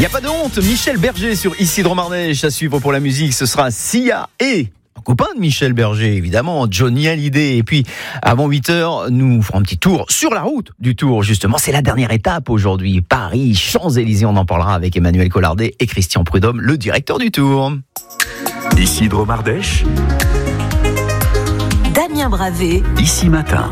n'y a pas de honte, Michel Berger sur Ici Dromardèche. À suivre pour la musique, ce sera Sia et un copain de Michel Berger, évidemment, Johnny Hallyday. Et puis, avant 8h, nous ferons un petit tour sur la route du Tour, justement. C'est la dernière étape aujourd'hui. Paris, Champs-Élysées, on en parlera avec Emmanuel Collardet et Christian Prudhomme, le directeur du Tour. Ici Dromardèche. Damien Bravé. Ici Matin.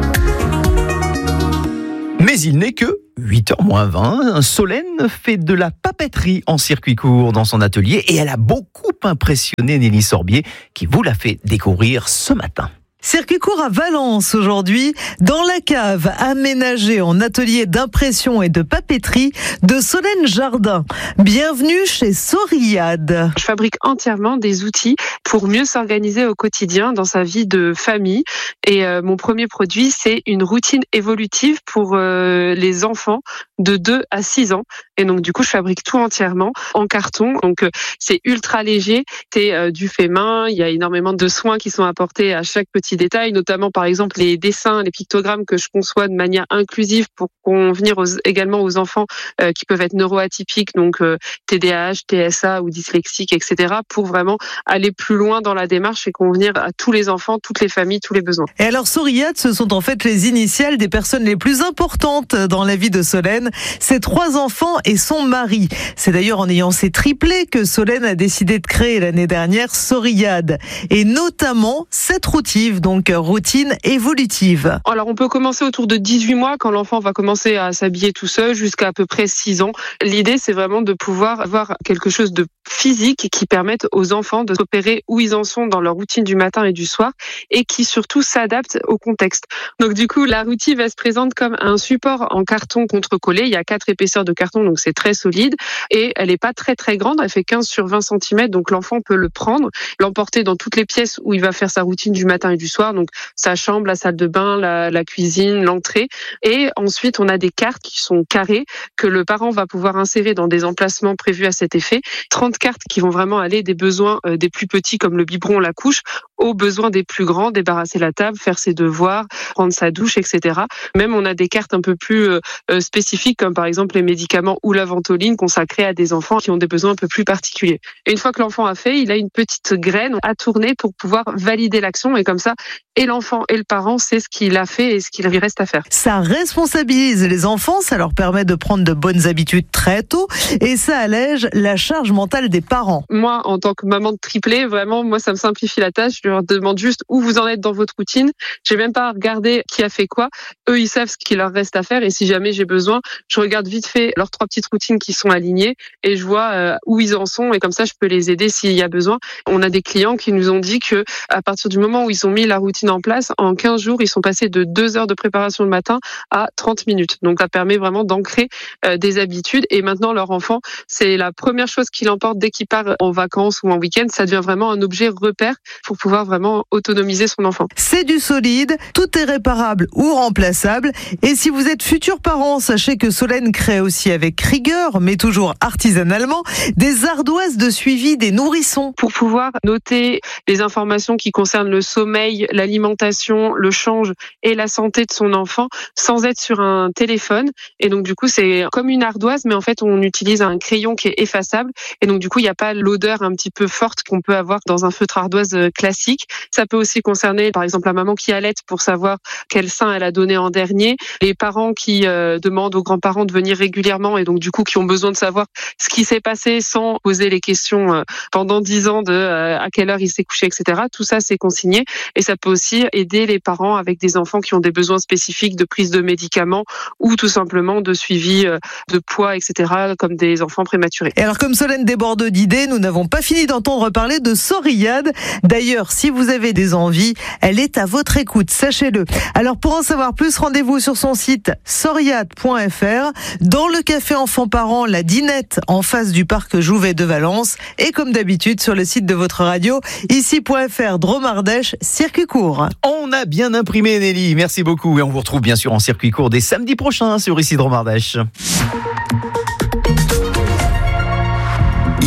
Mais il n'est que 8h moins 20. Solène fait de la papeterie en circuit court dans son atelier et elle a beaucoup impressionné Nelly Sorbier qui vous l'a fait découvrir ce matin. Circuit court à Valence aujourd'hui, dans la cave aménagée en atelier d'impression et de papeterie de Solène Jardin. Bienvenue chez Soriade. Je fabrique entièrement des outils pour mieux s'organiser au quotidien dans sa vie de famille. Et mon premier produit, c'est une routine évolutive pour les enfants de 2 à 6 ans. Et donc du coup, je fabrique tout entièrement en carton. Donc c'est ultra léger, c'est du fait main. Il y a énormément de soins qui sont apportés à chaque petit détail, notamment par exemple les dessins, les pictogrammes que je conçois de manière inclusive pour convenir également aux enfants qui peuvent être neuroatypiques, donc TDAH, TSA ou dyslexiques, etc. pour vraiment aller plus loin dans la démarche et convenir à tous les enfants, toutes les familles, tous les besoins. Et alors Soriade, ce sont en fait les initiales des personnes les plus importantes dans la vie de Solène, ses 3 enfants et son mari. C'est d'ailleurs en ayant ces triplés que Solène a décidé de créer l'année dernière Soriade, et notamment cette routine, donc routine évolutive. Alors on peut commencer autour de 18 mois quand l'enfant va commencer à s'habiller tout seul jusqu'à peu près 6 ans. L'idée c'est vraiment de pouvoir avoir quelque chose de physique qui permette aux enfants de repérer où ils en sont dans leur routine du matin et du soir et qui surtout s'adapte au contexte. Donc du coup la routine va se présenter comme un support en carton contre-collé. Il y a 4 épaisseurs de carton, donc c'est très solide et elle est pas très très grande, elle fait 15 sur 20 cm, donc l'enfant peut le prendre, l'emporter dans toutes les pièces où il va faire sa routine du matin et du soir, donc sa chambre, la salle de bain, la cuisine, l'entrée. Et ensuite on a des cartes qui sont carrées que le parent va pouvoir insérer dans des emplacements prévus à cet effet. 30 cartes qui vont vraiment aller des besoins des plus petits comme le biberon, la couche, aux besoins des plus grands, débarrasser la table, faire ses devoirs, prendre sa douche, etc. Même on a des cartes un peu plus spécifiques comme par exemple les médicaments ou la ventoline consacrés à des enfants qui ont des besoins un peu plus particuliers. Et une fois que l'enfant a fait, il a une petite graine à tourner pour pouvoir valider l'action et comme ça, et l'enfant et le parent sait ce qu'il a fait et ce qu'il lui reste à faire. Ça responsabilise les enfants, ça leur permet de prendre de bonnes habitudes très tôt et ça allège la charge mentale des parents. Moi, en tant que maman de triplé, vraiment, moi, ça me simplifie la tâche. Je leur demande juste où vous en êtes dans votre routine. J'ai même pas à regarder qui a fait quoi. Eux, ils savent ce qu'il leur reste à faire et si jamais j'ai besoin, je regarde vite fait leurs 3 petites routines qui sont alignées et je vois où ils en sont et comme ça, je peux les aider s'il y a besoin. On a des clients qui nous ont dit que à partir du moment où ils ont mis la routine en place, en 15 jours, ils sont passés de 2 heures de préparation le matin à 30 minutes. Donc, ça permet vraiment d'ancrer des habitudes et maintenant, leur enfant, c'est la première chose qu'il emporte dès qu'il part en vacances ou en week-end. Ça devient vraiment un objet repère pour pouvoir vraiment autonomiser son enfant. C'est du solide, tout est réparable ou remplaçable. Et si vous êtes futur parent, sachez que Solène crée aussi avec rigueur, mais toujours artisanalement, des ardoises de suivi des nourrissons. Pour pouvoir noter les informations qui concernent le sommeil, l'alimentation, le change et la santé de son enfant sans être sur un téléphone. Et donc, du coup, c'est comme une ardoise, mais en fait, on utilise un crayon qui est effaçable. Et donc, du coup, il n'y a pas l'odeur un petit peu forte qu'on peut avoir dans un feutre ardoise classique. Ça peut aussi concerner, par exemple, la maman qui allaite pour savoir quel sein elle a donné en dernier. Les parents qui demandent aux grands-parents de venir régulièrement et donc, du coup, qui ont besoin de savoir ce qui s'est passé sans poser les questions pendant 10 ans de à quelle heure il s'est couché, etc. Tout ça, c'est consigné. Et ça peut aussi aider les parents avec des enfants qui ont des besoins spécifiques de prise de médicaments ou tout simplement de suivi de poids, etc., comme des enfants prématurés. Et alors, comme Solène déborde d'idées, nous n'avons pas fini d'entendre parler de Soriade. D'ailleurs, si vous avez des envies, elle est à votre écoute, sachez-le. Alors, pour en savoir plus, rendez-vous sur son site soriade.fr, dans le café enfants-parents, la Dinette, en face du parc Jouvet de Valence, et comme d'habitude, sur le site de votre radio, ici.fr, Dromardèche, circuit court. On a bien imprimé Nelly, merci beaucoup et on vous retrouve bien sûr en circuit court dès samedi prochain sur Ici Dromardèche. Ici, vous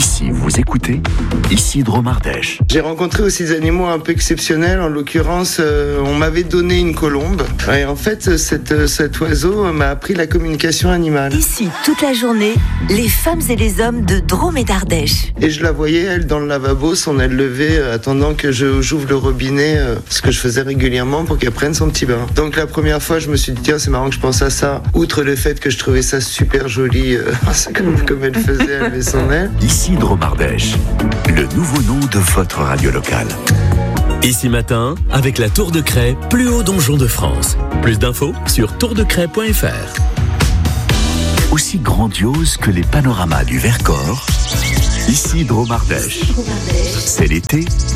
Vous écoutez Isidro Mardèche. J'ai rencontré aussi des animaux un peu exceptionnels. En l'occurrence, on m'avait donné une colombe. Et en fait, cet oiseau m'a appris la communication animale. Ici, toute la journée, les femmes et les hommes de Drôme et d'Ardèche. Et je la voyais, elle, dans le lavabo, son aile levée, attendant que j'ouvre le robinet, ce que je faisais régulièrement pour qu'elle prenne son petit bain. Donc la première fois, je me suis dit, tiens, c'est marrant que je pense à ça. Outre le fait que je trouvais ça super joli, comme elle faisait, elle avait son aile. Isidro Mardèche, le nouveau nom de votre radio locale. Ici Matin, avec la Tour de Craie, plus haut donjon de France. Plus d'infos sur tourdecraie.fr. Aussi grandiose que les panoramas du Vercors, Isidro Mardèche. C'est l'été